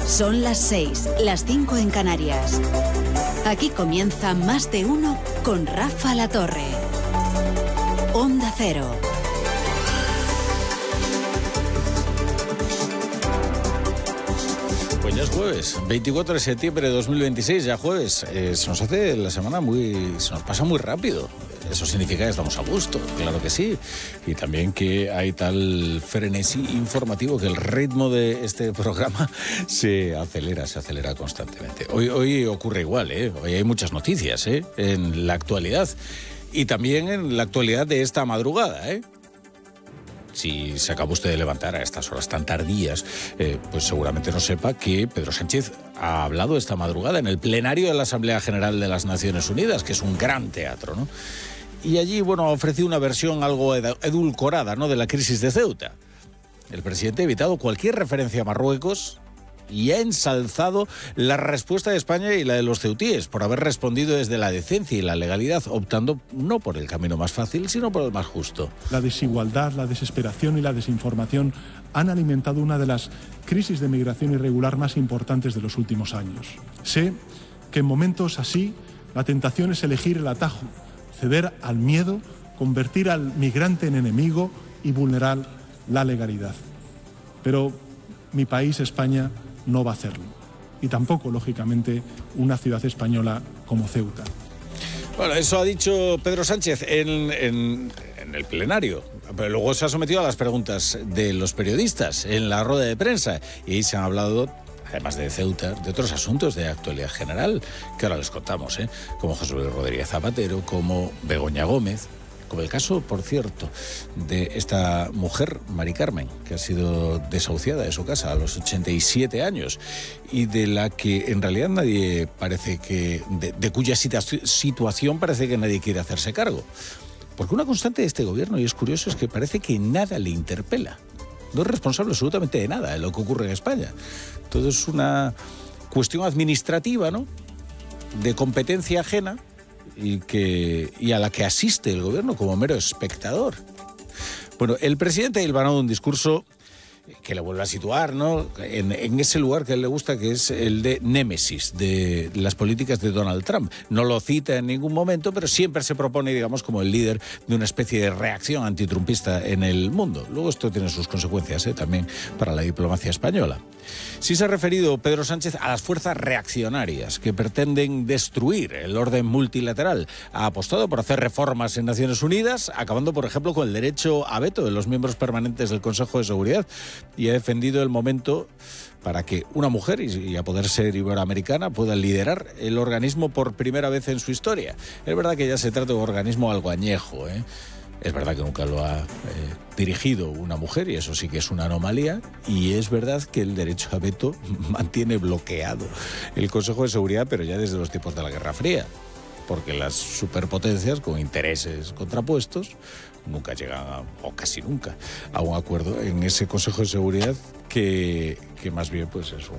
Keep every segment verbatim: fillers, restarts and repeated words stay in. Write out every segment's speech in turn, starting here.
Son las seis, las cinco en Canarias. Aquí comienza Más de Uno con Rafa La Torre. Onda Cero. Pues ya es jueves, veinticuatro de septiembre de dos mil veintiséis, ya jueves. Eh, se nos hace la semana muy... se nos pasa muy rápido. Eso significa que estamos a gusto, claro que sí. Y también que hay tal frenesí informativo que el ritmo de este programa se acelera, se acelera constantemente. Hoy, hoy ocurre igual, ¿eh? Hoy hay muchas noticias, ¿eh? En la actualidad. Y también en la actualidad de esta madrugada, ¿eh? Si se acaba usted de levantar a estas horas tan tardías, eh, pues seguramente no sepa que Pedro Sánchez ha hablado esta madrugada en el plenario de la Asamblea General de las Naciones Unidas, que es un gran teatro, ¿no? Y allí, bueno, ha ofrecido una versión algo edulcorada, ¿no?, de la crisis de Ceuta. El presidente ha evitado cualquier referencia a Marruecos y ha ensalzado la respuesta de España y la de los ceutíes por haber respondido desde la decencia y la legalidad, optando no por el camino más fácil, sino por el más justo. La desigualdad, la desesperación y la desinformación han alimentado una de las crisis de migración irregular más importantes de los últimos años. Sé que en momentos así la tentación es elegir el atajo, ceder al miedo, convertir al migrante en enemigo y vulnerar la legalidad. Pero mi país, España, no va a hacerlo. Y tampoco, lógicamente, una ciudad española como Ceuta. Bueno, eso ha dicho Pedro Sánchez en, en, en el plenario. Pero luego se ha sometido a las preguntas de los periodistas en la rueda de prensa. Y ahí se han hablado, además de Ceuta, de otros asuntos de actualidad general, que ahora les contamos, ¿eh? Como José Luis Rodríguez Zapatero, como Begoña Gómez, como el caso, por cierto, de esta mujer, Mari Carmen, que ha sido desahuciada de su casa a los ochenta y siete años y de la que en realidad nadie parece que, de, de cuya situa- situación parece que nadie quiere hacerse cargo. Porque una constante de este gobierno, y es curioso, es que parece que nada le interpela. No es responsable absolutamente de nada de lo que ocurre en España. Todo es una cuestión administrativa, ¿no?, de competencia ajena, y que y a la que asiste el gobierno como mero espectador. Bueno, el presidente ha hilvanado un discurso que le vuelve a situar, ¿no?, en, en ese lugar que a él le gusta, que es el de némesis de las políticas de Donald Trump. No lo cita en ningún momento, pero siempre se propone, digamos, como el líder de una especie de reacción antitrumpista en el mundo. Luego esto tiene sus consecuencias, ¿eh?, también para la diplomacia española. Sí se ha referido Pedro Sánchez a las fuerzas reaccionarias que pretenden destruir el orden multilateral. Ha apostado por hacer reformas en Naciones Unidas, acabando, por ejemplo, con el derecho a veto de los miembros permanentes del Consejo de Seguridad, y ha defendido el momento para que una mujer, y a poder ser iberoamericana, pueda liderar el organismo por primera vez en su historia. Es verdad que ya se trata de un organismo algo añejo, ¿eh? Es verdad que nunca lo ha eh, dirigido una mujer, y eso sí que es una anomalía, y es verdad que el derecho a veto mantiene bloqueado el Consejo de Seguridad, pero ya desde los tiempos de la Guerra Fría, porque las superpotencias con intereses contrapuestos nunca llegan, a, o casi nunca, a un acuerdo en ese Consejo de Seguridad que, que más bien pues es un...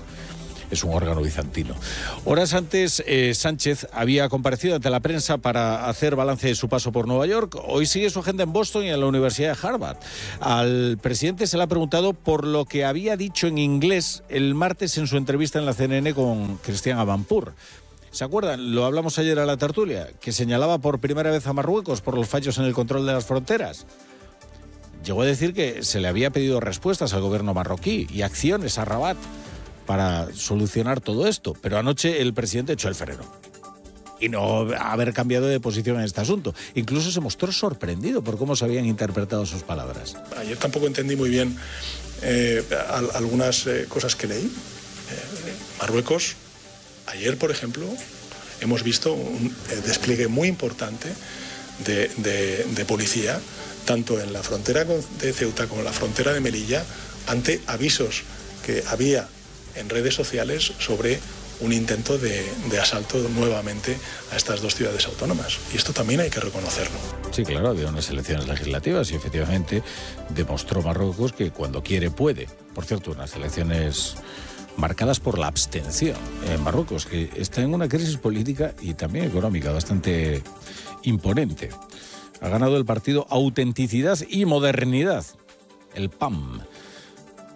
es un órgano bizantino. Horas antes, eh, Sánchez había comparecido ante la prensa para hacer balance de su paso por Nueva York. Hoy sigue su agenda en Boston y en la Universidad de Harvard. Al presidente se le ha preguntado por lo que había dicho en inglés el martes en su entrevista en la C N N con Christiane Amanpour. ¿Se acuerdan? Lo hablamos ayer a la tertulia, que señalaba por primera vez a Marruecos por los fallos en el control de las fronteras. Llegó a decir que se le había pedido respuestas al gobierno marroquí y acciones a Rabat para solucionar todo esto, pero anoche el presidente echó el freno y no haber cambiado de posición en este asunto. Incluso se mostró sorprendido por cómo se habían interpretado sus palabras. Ayer tampoco entendí muy bien eh, algunas eh, cosas que leí. Eh, Marruecos, ayer, por ejemplo, hemos visto un despliegue muy importante de, de, de policía, tanto en la frontera de Ceuta como en la frontera de Melilla, ante avisos que había en redes sociales sobre un intento de, de asalto nuevamente a estas dos ciudades autónomas. Y esto también hay que reconocerlo. Sí, claro, había unas elecciones legislativas y efectivamente demostró Marruecos que cuando quiere puede. Por cierto, unas elecciones marcadas por la abstención en Marruecos, que está en una crisis política y también económica bastante imponente. Ha ganado el partido Autenticidad y Modernidad, el P A M.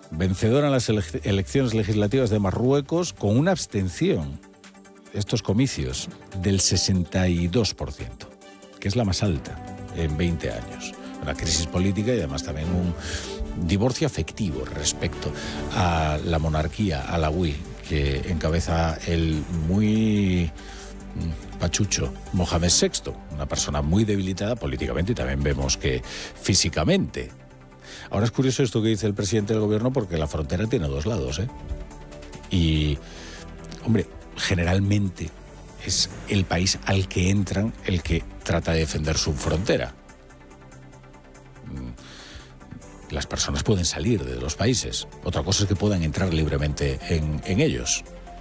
vencedora en las ele- elecciones legislativas de Marruecos con una abstención, estos comicios, del sesenta y dos por ciento, que es la más alta en veinte años. Una crisis política y además también un divorcio afectivo respecto a la monarquía alauí que encabeza el muy pachucho Mohamed sexto, una persona muy debilitada políticamente y también vemos que físicamente. Ahora es curioso esto que dice el presidente del gobierno porque la frontera tiene dos lados, ¿eh? Y, hombre, generalmente es el país al que entran el que trata de defender su frontera. Las personas pueden salir de los países. Otra cosa es que puedan entrar libremente en, en ellos.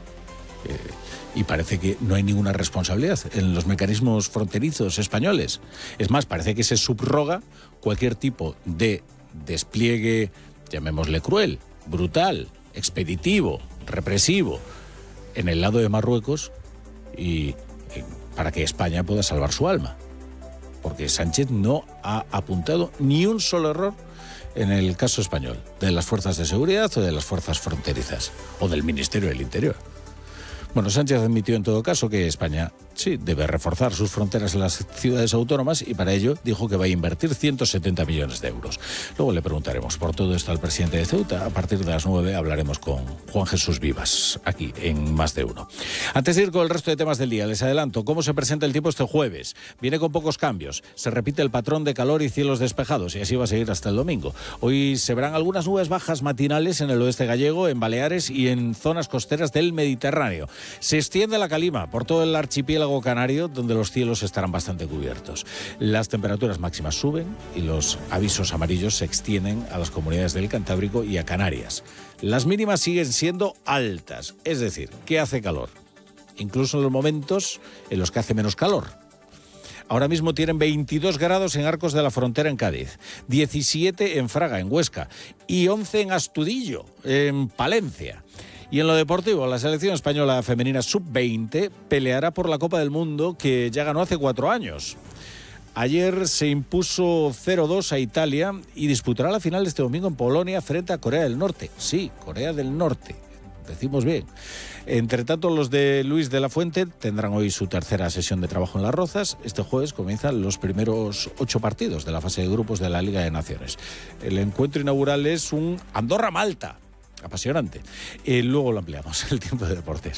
Eh, y parece que no hay ninguna responsabilidad en los mecanismos fronterizos españoles. Es más, parece que se subroga cualquier tipo de despliegue, llamémosle cruel, brutal, expeditivo, represivo, en el lado de Marruecos y eh, para que España pueda salvar su alma. Porque Sánchez no ha apuntado ni un solo error en el caso español, de las fuerzas de seguridad o de las fuerzas fronterizas, o del Ministerio del Interior. Bueno, Sánchez admitió en todo caso que España, sí, debe reforzar sus fronteras en las ciudades autónomas y para ello dijo que va a invertir ciento setenta millones de euros. Luego le preguntaremos por todo esto al presidente de Ceuta. A partir de las nueve hablaremos con Juan Jesús Vivas, aquí en Más de Uno. Antes de ir con el resto de temas del día, les adelanto cómo se presenta el tiempo este jueves. Viene con pocos cambios. Se repite el patrón de calor y cielos despejados y así va a seguir hasta el domingo. Hoy se verán algunas nubes bajas matinales en el oeste gallego, en Baleares y en zonas costeras del Mediterráneo. Se extiende la calima por todo el archipiélago canario, donde los cielos estarán bastante cubiertos. Las temperaturas máximas suben y los avisos amarillos se extienden a las comunidades del Cantábrico y a Canarias. Las mínimas siguen siendo altas, es decir, que hace calor, incluso en los momentos en los que hace menos calor. Ahora mismo tienen veintidós grados en Arcos de la Frontera en Cádiz, diecisiete en Fraga, en Huesca, y once en Astudillo, en Palencia. Y en lo deportivo, la selección española femenina sub veinte peleará por la Copa del Mundo que ya ganó hace cuatro años. Ayer se impuso cero dos a Italia y disputará la final este domingo en Polonia frente a Corea del Norte. Sí, Corea del Norte. Decimos bien. Entre tanto, los de Luis de la Fuente tendrán hoy su tercera sesión de trabajo en Las Rozas. Este jueves comienzan los primeros ocho partidos de la fase de grupos de la Liga de Naciones. El encuentro inaugural es un Andorra-Malta. Apasionante. Eh, luego lo ampliamos, el tiempo de deportes.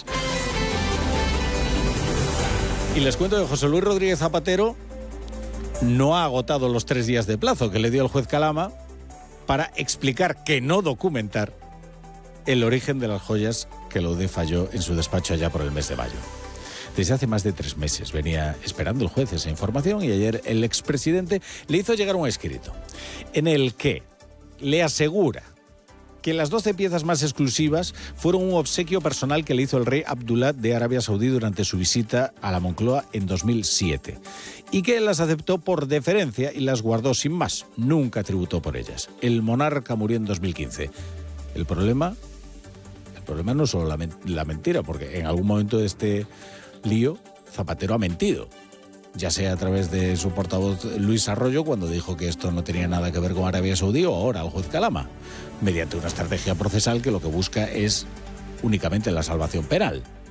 Y les cuento que José Luis Rodríguez Zapatero no ha agotado los tres días de plazo que le dio el juez Calama para explicar que no documentar el origen de las joyas que Lode falló en su despacho allá por el mes de mayo. Desde hace más de tres meses venía esperando el juez esa información y ayer el expresidente le hizo llegar un escrito en el que le asegura que las doce piezas más exclusivas fueron un obsequio personal que le hizo el rey Abdullah de Arabia Saudí durante su visita a la Moncloa en dos mil siete y que él las aceptó por deferencia y las guardó sin más, nunca tributó por ellas. El monarca murió en dos mil quince. El problema, el problema no es solo la, men- la mentira, porque en algún momento de este lío Zapatero ha mentido. Ya sea a través de su portavoz Luis Arroyo, cuando dijo que esto no tenía nada que ver con Arabia Saudí, o ahora al juez Calama, mediante una estrategia procesal que lo que busca es únicamente la salvación penal.